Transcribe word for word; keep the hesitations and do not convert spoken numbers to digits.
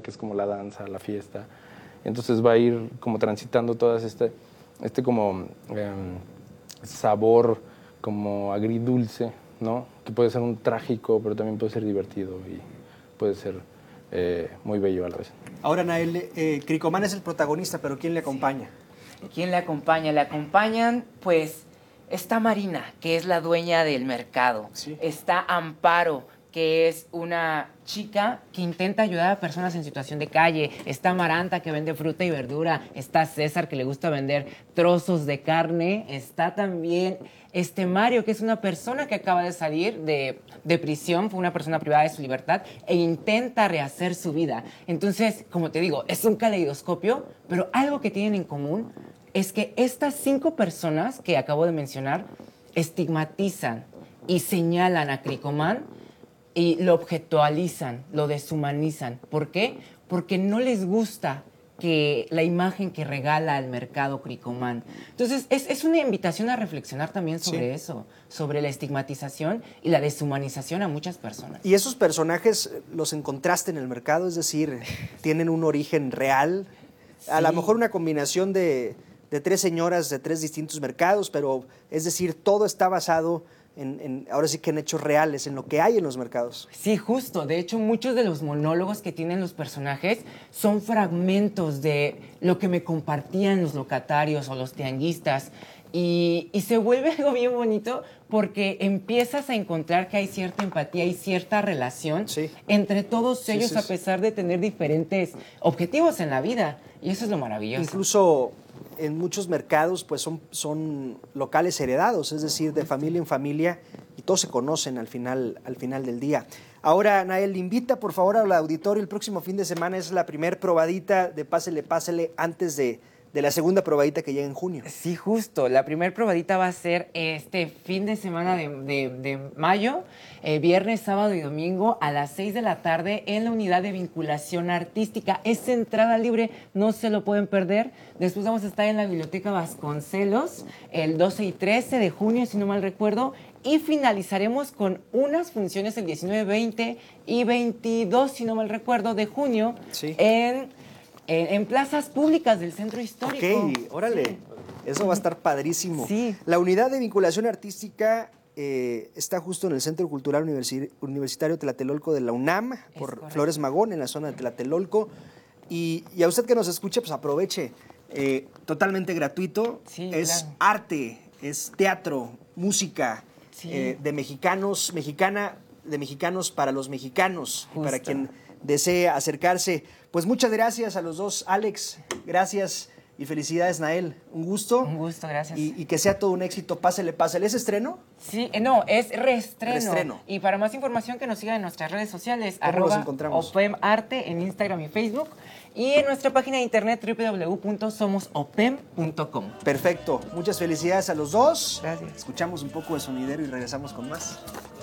que es como la danza, la fiesta. Entonces va a ir como transitando todo este, este como eh, sabor como agridulce, ¿no? Que puede ser un trágico, pero también puede ser divertido y puede ser eh, muy bello a la vez. Ahora, Nael, eh, Cricoman es el protagonista, pero ¿quién le acompaña? ¿Quién le acompaña? Le acompañan, pues, está Marina, que es la dueña del mercado. Sí. Está Amparo, que es una chica que intenta ayudar a personas en situación de calle. Está Maranta, que vende fruta y verdura. Está César, que le gusta vender trozos de carne. Está también este Mario, que es una persona que acaba de salir de, de prisión, fue una persona privada de su libertad, e intenta rehacer su vida. Entonces, como te digo, es un caleidoscopio, pero algo que tienen en común es que estas cinco personas que acabo de mencionar estigmatizan y señalan a Cricoman y lo objetualizan, lo deshumanizan. ¿Por qué? Porque no les gusta que la imagen que regala al mercado Cricoman. Entonces, es, es una invitación a reflexionar también sobre sí. eso, sobre la estigmatización y la deshumanización a muchas personas. ¿Y esos personajes los encontraste en el mercado? Es decir, ¿tienen un origen real? Sí. A lo mejor una combinación de, de tres señoras de tres distintos mercados, pero es decir, todo está basado En, en, ahora sí que en hechos reales, en lo que hay en los mercados. Sí, justo. De hecho, muchos de los monólogos que tienen los personajes son fragmentos de lo que me compartían los locatarios o los tianguistas. Y, y se vuelve algo bien bonito porque empiezas a encontrar que hay cierta empatía y cierta relación sí. entre todos ellos, sí, sí, a pesar de tener diferentes objetivos en la vida. Y eso es lo maravilloso. Incluso en muchos mercados pues son, son locales heredados, es decir, de familia en familia, y todos se conocen al final, al final del día. Ahora, Nael, invita por favor al auditorio, el próximo fin de semana es la primer probadita de Pásele, Pásele antes de, de la segunda probadita que llega en junio. Sí, justo, la primer probadita va a ser este fin de semana de, de, de mayo, eh, viernes, sábado y domingo a las seis de la tarde en la unidad de vinculación artística. Es entrada libre, no se lo pueden perder. Después vamos a estar en la Biblioteca Vasconcelos el doce y trece de junio, si no mal recuerdo, y finalizaremos con unas funciones el diecinueve, veinte y veintidós, si no mal recuerdo, de junio sí. en, en, en plazas públicas del centro histórico. Ok, órale, sí. Eso va a estar padrísimo. Sí. La unidad de vinculación artística eh, está justo en el Centro Cultural Universi- Universitario Tlatelolco de la UNAM, es por correcto. Flores Magón, en la zona de Tlatelolco. Y, y a usted que nos escuche, pues aproveche. Eh, totalmente gratuito, sí, es claro. arte, es teatro, música, sí. eh, de mexicanos, mexicana, de mexicanos para los mexicanos, y para quien desee acercarse. Pues muchas gracias a los dos, Alex, gracias y felicidades, Nael, un gusto. Un gusto, gracias. Y, y que sea todo un éxito, pásele, pásele. ¿Es estreno? Sí, no, es reestreno. Reestreno. Y para más información que nos sigan en nuestras redes sociales, ¿cómo arroba los encontramos? Opem Arte en Instagram y Facebook, y en nuestra página de internet doble u doble u doble u punto somos opem punto com. Perfecto, muchas felicidades a los dos. Gracias. Escuchamos un poco de sonidero y regresamos con más.